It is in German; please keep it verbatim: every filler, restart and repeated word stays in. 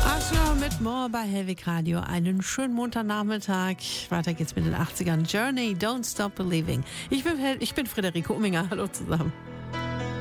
Ascher mit More bei Helwig Radio. Einen schönen Montagnachmittag. Weiter geht's mit den achtzigern. Journey, Don't Stop Believing. Ich bin, ich bin Friederike Umminger. Hallo zusammen.